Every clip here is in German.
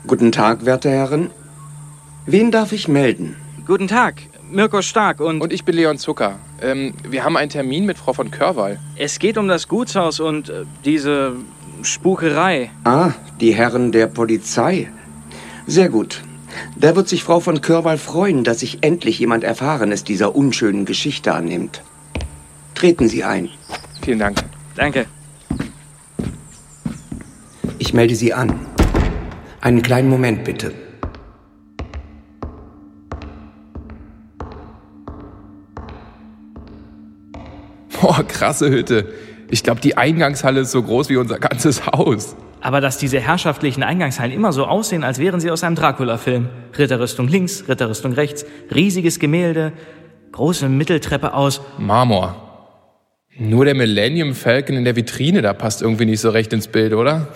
Guten Tag, werte Herren. Wen darf ich melden? Guten Tag, Mirko Stark Und ich bin Leon Zucker. Wir haben einen Termin mit Frau von Körwall. Es geht um das Gutshaus und diese Spukerei. Ah, die Herren der Polizei. Sehr gut. Da wird sich Frau von Körwall freuen, dass sich endlich jemand Erfahrenes dieser unschönen Geschichte annimmt. Treten Sie ein. Vielen Dank. Danke. Ich melde Sie an. Einen kleinen Moment, bitte. Boah, krasse Hütte. Ich glaube, die Eingangshalle ist so groß wie unser ganzes Haus. Aber dass diese herrschaftlichen Eingangshallen immer so aussehen, als wären sie aus einem Dracula-Film. Ritterrüstung links, Ritterrüstung rechts, riesiges Gemälde, große Mitteltreppe aus Marmor. Nur der Millennium Falcon in der Vitrine, da passt irgendwie nicht so recht ins Bild, oder?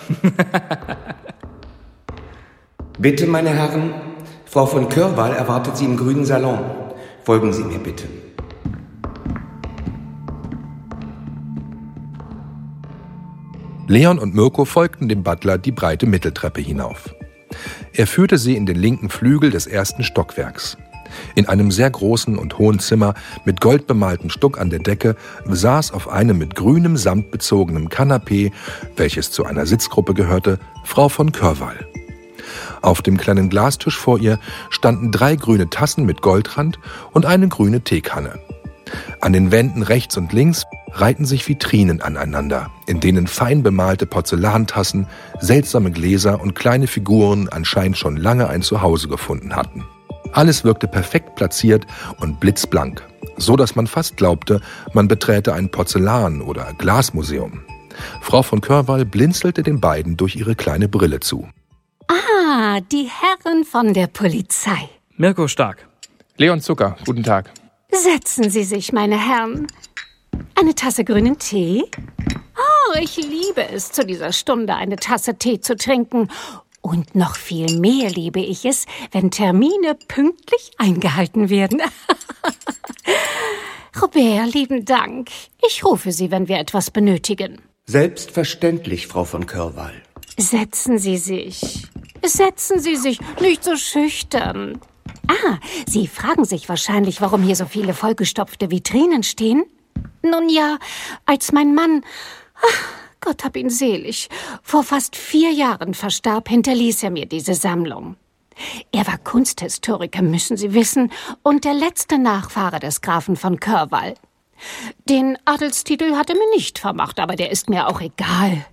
Bitte, meine Herren, Frau von Körwall erwartet Sie im grünen Salon. Folgen Sie mir bitte. Leon und Mirko folgten dem Butler die breite Mitteltreppe hinauf. Er führte sie in den linken Flügel des ersten Stockwerks. In einem sehr großen und hohen Zimmer mit goldbemaltem Stuck an der Decke saß auf einem mit grünem Samt bezogenen Kanapee, welches zu einer Sitzgruppe gehörte, Frau von Körwall. Auf dem kleinen Glastisch vor ihr standen 3 grüne Tassen mit Goldrand und eine grüne Teekanne. An den Wänden rechts und links reihten sich Vitrinen aneinander, in denen fein bemalte Porzellantassen, seltsame Gläser und kleine Figuren anscheinend schon lange ein Zuhause gefunden hatten. Alles wirkte perfekt platziert und blitzblank, so dass man fast glaubte, man beträte ein Porzellan- oder Glasmuseum. Frau von Körwall blinzelte den beiden durch ihre kleine Brille zu. Ah, die Herren von der Polizei. Mirko Stark. Leon Zucker, guten Tag. Setzen Sie sich, meine Herren. Eine Tasse grünen Tee? Oh, ich liebe es, zu dieser Stunde eine Tasse Tee zu trinken. Und noch viel mehr liebe ich es, wenn Termine pünktlich eingehalten werden. Robert, lieben Dank. Ich rufe Sie, wenn wir etwas benötigen. Selbstverständlich, Frau von Körwall. Setzen Sie sich. Setzen Sie sich, nicht so schüchtern. Ah, Sie fragen sich wahrscheinlich, warum hier so viele vollgestopfte Vitrinen stehen? Nun ja, als mein Mann, Gott hab ihn selig, vor fast 4 Jahren verstarb, hinterließ er mir diese Sammlung. Er war Kunsthistoriker, müssen Sie wissen, und der letzte Nachfahre des Grafen von Körwall. Den Adelstitel hat er mir nicht vermacht, aber der ist mir auch egal.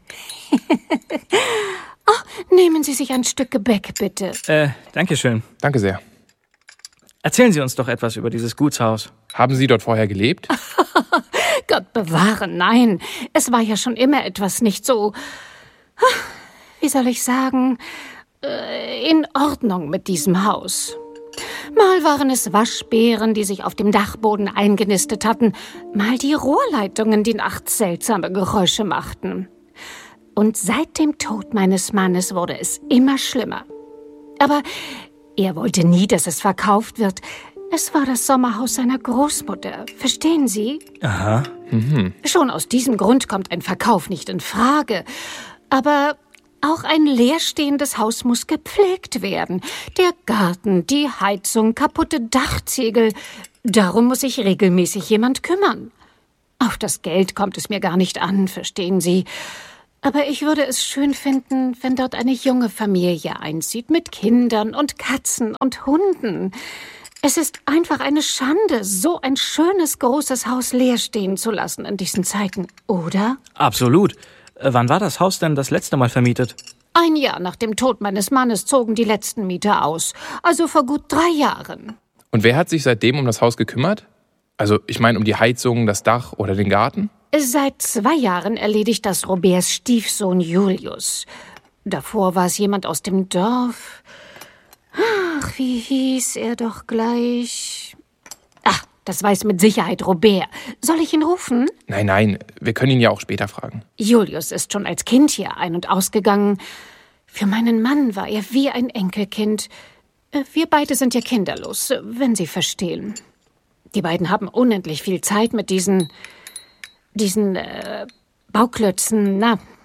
Oh, nehmen Sie sich ein Stück Gebäck, bitte. Danke schön. Danke sehr. Erzählen Sie uns doch etwas über dieses Gutshaus. Haben Sie dort vorher gelebt? Gott bewahre, nein. Es war ja schon immer etwas nicht so, wie soll ich sagen, in Ordnung mit diesem Haus. Mal waren es Waschbären, die sich auf dem Dachboden eingenistet hatten, mal die Rohrleitungen, die nachts seltsame Geräusche machten. Und seit dem Tod meines Mannes wurde es immer schlimmer. Aber er wollte nie, dass es verkauft wird. Es war das Sommerhaus seiner Großmutter. Verstehen Sie? Aha. Mhm. Schon aus diesem Grund kommt ein Verkauf nicht in Frage. Aber auch ein leerstehendes Haus muss gepflegt werden. Der Garten, die Heizung, kaputte Dachziegel. Darum muss sich regelmäßig jemand kümmern. Auf das Geld kommt es mir gar nicht an, verstehen Sie? Aber ich würde es schön finden, wenn dort eine junge Familie einzieht, mit Kindern und Katzen und Hunden. Es ist einfach eine Schande, so ein schönes, großes Haus leer stehen zu lassen in diesen Zeiten, oder? Absolut. Wann war das Haus denn das letzte Mal vermietet? 1 Jahr nach dem Tod meines Mannes zogen die letzten Mieter aus. Also vor gut 3 Jahren. Und wer hat sich seitdem um das Haus gekümmert? Also, ich meine, um die Heizung, das Dach oder den Garten? Seit 2 Jahren erledigt das Roberts Stiefsohn Julius. Davor war es jemand aus dem Dorf. Ach, wie hieß er doch gleich? Ach, das weiß mit Sicherheit Robert. Soll ich ihn rufen? Nein, wir können ihn ja auch später fragen. Julius ist schon als Kind hier ein- und ausgegangen. Für meinen Mann war er wie ein Enkelkind. Wir beide sind ja kinderlos, wenn Sie verstehen. Die beiden haben unendlich viel Zeit mit diesen Bauklötzen,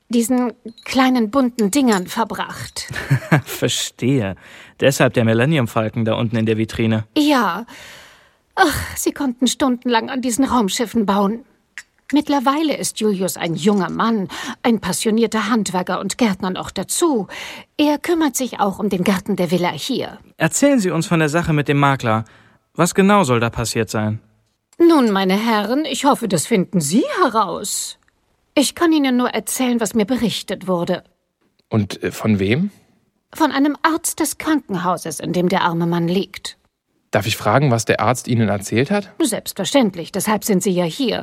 diesen kleinen bunten Dingern verbracht. Verstehe. Deshalb der Millennium-Falken da unten in der Vitrine. Ja. Ach, sie konnten stundenlang an diesen Raumschiffen bauen. Mittlerweile ist Julius ein junger Mann, ein passionierter Handwerker und Gärtner noch dazu. Er kümmert sich auch um den Garten der Villa hier. Erzählen Sie uns von der Sache mit dem Makler. Was genau soll da passiert sein? Nun, meine Herren, ich hoffe, das finden Sie heraus. Ich kann Ihnen nur erzählen, was mir berichtet wurde. Und von wem? Von einem Arzt des Krankenhauses, in dem der arme Mann liegt. Darf ich fragen, was der Arzt Ihnen erzählt hat? Selbstverständlich, deshalb sind Sie ja hier.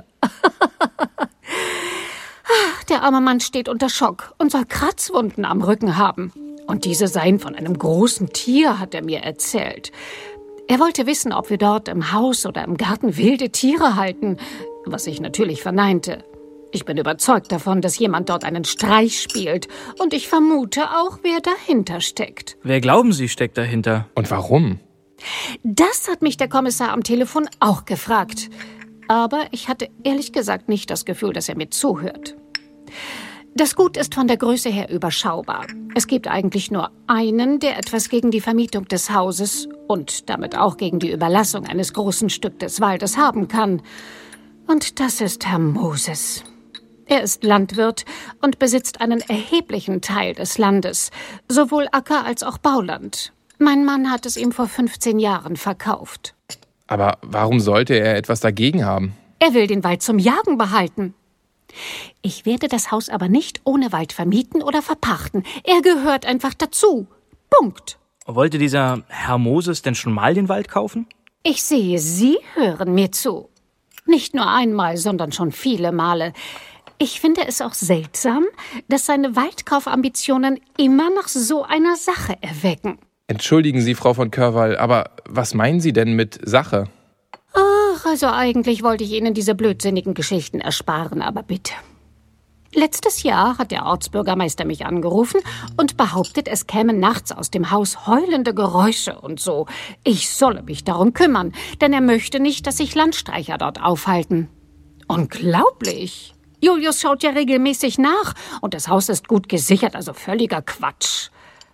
Der arme Mann steht unter Schock und soll Kratzwunden am Rücken haben. Und diese seien von einem großen Tier, hat er mir erzählt. Er wollte wissen, ob wir dort im Haus oder im Garten wilde Tiere halten, was ich natürlich verneinte. Ich bin überzeugt davon, dass jemand dort einen Streich spielt. Und ich vermute auch, wer dahinter steckt. Wer glauben Sie steckt dahinter? Und warum? Das hat mich der Kommissar am Telefon auch gefragt. Aber ich hatte ehrlich gesagt nicht das Gefühl, dass er mir zuhört. Das Gut ist von der Größe her überschaubar. Es gibt eigentlich nur einen, der etwas gegen die Vermietung des Hauses und damit auch gegen die Überlassung eines großen Stück des Waldes haben kann. Und das ist Herr Moses. Er ist Landwirt und besitzt einen erheblichen Teil des Landes, sowohl Acker- als auch Bauland. Mein Mann hat es ihm vor 15 Jahren verkauft. Aber warum sollte er etwas dagegen haben? Er will den Wald zum Jagen behalten. Ich werde das Haus aber nicht ohne Wald vermieten oder verpachten. Er gehört einfach dazu. Punkt. Wollte dieser Herr Moses denn schon mal den Wald kaufen? Ich sehe, Sie hören mir zu. Nicht nur einmal, sondern schon viele Male. Ich finde es auch seltsam, dass seine Waldkaufambitionen immer nach so einer Sache erwecken. Entschuldigen Sie, Frau von Körwall, aber was meinen Sie denn mit Sache? Ach, also eigentlich wollte ich Ihnen diese blödsinnigen Geschichten ersparen, aber bitte. Letztes Jahr hat der Ortsbürgermeister mich angerufen und behauptet, es kämen nachts aus dem Haus heulende Geräusche und so. Ich solle mich darum kümmern, denn er möchte nicht, dass sich Landstreicher dort aufhalten. Unglaublich! Julius schaut ja regelmäßig nach und das Haus ist gut gesichert, also völliger Quatsch.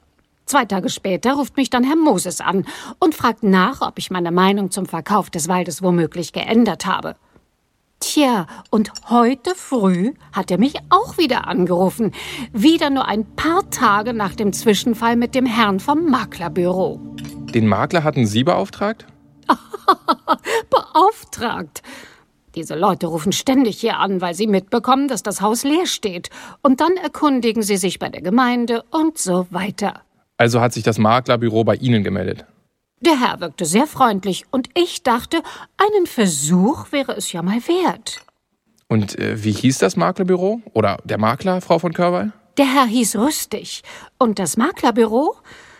2 Tage später ruft mich dann Herr Moses an und fragt nach, ob ich meine Meinung zum Verkauf des Waldes womöglich geändert habe. Tja, und heute früh hat er mich auch wieder angerufen. Wieder nur ein paar Tage nach dem Zwischenfall mit dem Herrn vom Maklerbüro. Den Makler hatten Sie beauftragt? Beauftragt? Diese Leute rufen ständig hier an, weil sie mitbekommen, dass das Haus leer steht. Und dann erkundigen sie sich bei der Gemeinde und so weiter. Also hat sich das Maklerbüro bei Ihnen gemeldet? Der Herr wirkte sehr freundlich und ich dachte, einen Versuch wäre es ja mal wert. Und wie hieß das Maklerbüro? Oder der Makler, Frau von Körwall? Der Herr hieß Rüstig. Und das Maklerbüro?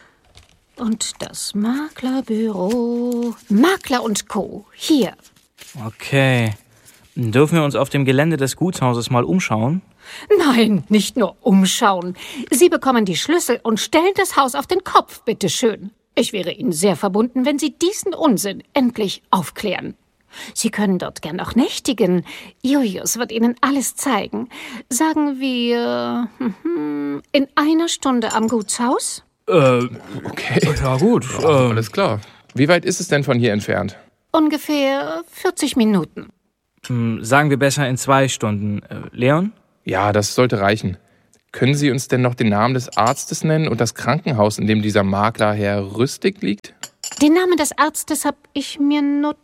Makler und Co. Hier. Okay. Dürfen wir uns auf dem Gelände des Gutshauses mal umschauen? Nein, nicht nur umschauen. Sie bekommen die Schlüssel und stellen das Haus auf den Kopf, bitteschön. Ich wäre Ihnen sehr verbunden, wenn Sie diesen Unsinn endlich aufklären. Sie können dort gern auch nächtigen. Julius wird Ihnen alles zeigen. Sagen wir, in 1 Stunde am Gutshaus? Okay. Ja gut. Alles klar. Wie weit ist es denn von hier entfernt? Ungefähr 40 Minuten. Sagen wir besser in 2 Stunden. Leon? Ja, das sollte reichen. Können Sie uns denn noch den Namen des Arztes nennen und das Krankenhaus, in dem dieser Makler Herr Rüstig liegt? Den Namen des Arztes habe ich mir notiert.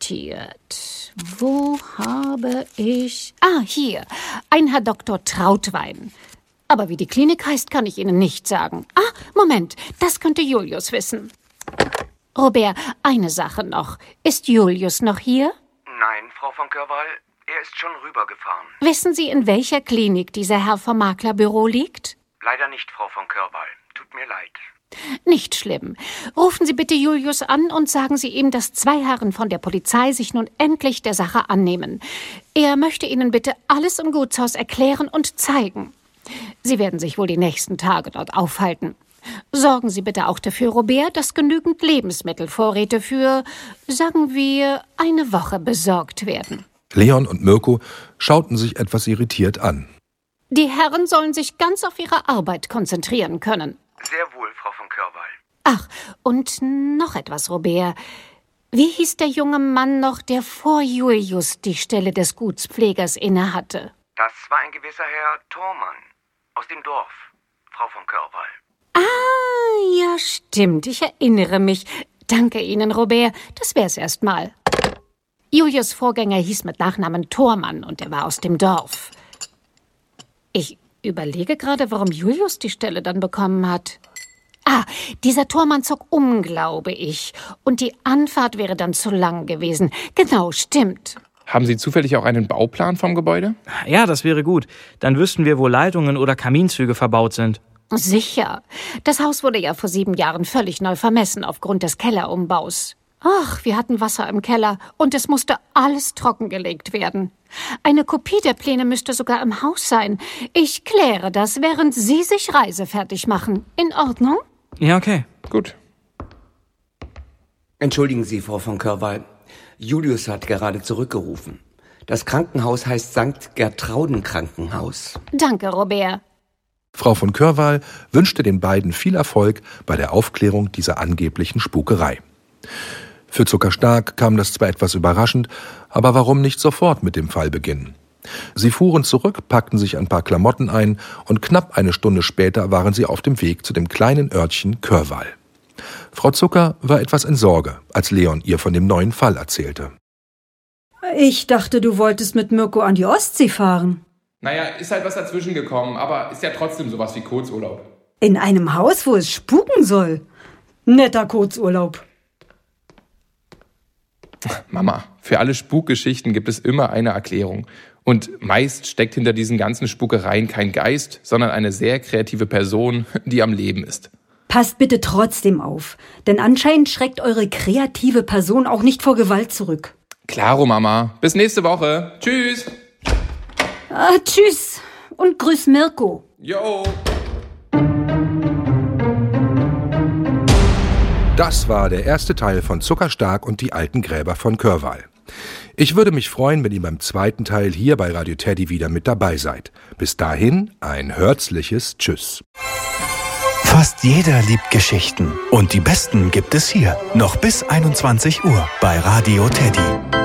Wo habe ich... hier. Ein Herr Dr. Trautwein. Aber wie die Klinik heißt, kann ich Ihnen nicht sagen. Moment, das könnte Julius wissen. Robert, eine Sache noch. Ist Julius noch hier? Nein, Frau von Körwall, er ist schon rübergefahren. Wissen Sie, in welcher Klinik dieser Herr vom Maklerbüro liegt? Leider nicht, Frau von Körwall. Tut mir leid. Nicht schlimm. Rufen Sie bitte Julius an und sagen Sie ihm, dass 2 Herren von der Polizei sich nun endlich der Sache annehmen. Er möchte Ihnen bitte alles im Gutshaus erklären und zeigen. Sie werden sich wohl die nächsten Tage dort aufhalten. Sorgen Sie bitte auch dafür, Robert, dass genügend Lebensmittelvorräte für, sagen wir, 1 Woche besorgt werden. Leon und Mirko schauten sich etwas irritiert an. Die Herren sollen sich ganz auf ihre Arbeit konzentrieren können. Sehr wohl, Frau von Körwall. Ach, und noch etwas, Robert. Wie hieß der junge Mann noch, der vor Julius die Stelle des Gutspflegers innehatte? Das war ein gewisser Herr Thormann aus dem Dorf, Frau von Körwall. Ah, ja, stimmt. Ich erinnere mich. Danke Ihnen, Robert. Das wär's erstmal. Julius' Vorgänger hieß mit Nachnamen Thormann und er war aus dem Dorf. Ich überlege gerade, warum Julius die Stelle dann bekommen hat. Ah, dieser Thormann zog um, glaube ich. Und die Anfahrt wäre dann zu lang gewesen. Genau, stimmt. Haben Sie zufällig auch einen Bauplan vom Gebäude? Ja, das wäre gut. Dann wüssten wir, wo Leitungen oder Kaminzüge verbaut sind. Sicher. Das Haus wurde ja vor 7 Jahren völlig neu vermessen aufgrund des Kellerumbaus. Ach, wir hatten Wasser im Keller und es musste alles trockengelegt werden. Eine Kopie der Pläne müsste sogar im Haus sein. Ich kläre das, während Sie sich reisefertig machen. In Ordnung? Ja, okay. Gut. Entschuldigen Sie, Frau von Körwall. Julius hat gerade zurückgerufen. Das Krankenhaus heißt St. Gertrauden Krankenhaus. Danke, Robert. Frau von Körwall wünschte den beiden viel Erfolg bei der Aufklärung dieser angeblichen Spukerei. Für Zuckerstark kam das zwar etwas überraschend, aber warum nicht sofort mit dem Fall beginnen? Sie fuhren zurück, packten sich ein paar Klamotten ein und knapp eine Stunde später waren sie auf dem Weg zu dem kleinen Örtchen Körwall. Frau Zucker war etwas in Sorge, als Leon ihr von dem neuen Fall erzählte. Ich dachte, du wolltest mit Mirko an die Ostsee fahren. Naja, ist halt was dazwischen gekommen, aber ist ja trotzdem sowas wie Kurzurlaub. In einem Haus, wo es spuken soll. Netter Kurzurlaub. Mama, für alle Spukgeschichten gibt es immer eine Erklärung. Und meist steckt hinter diesen ganzen Spukereien kein Geist, sondern eine sehr kreative Person, die am Leben ist. Passt bitte trotzdem auf, denn anscheinend schreckt eure kreative Person auch nicht vor Gewalt zurück. Klaro, Mama. Bis nächste Woche. Tschüss. Tschüss und grüß Mirko. Jo. Das war der erste Teil von Zuckerstark und die alten Gräber von Körwall. Ich würde mich freuen, wenn ihr beim zweiten Teil hier bei Radio Teddy wieder mit dabei seid. Bis dahin ein herzliches Tschüss. Fast jeder liebt Geschichten und die besten gibt es hier, noch bis 21 Uhr bei Radio Teddy.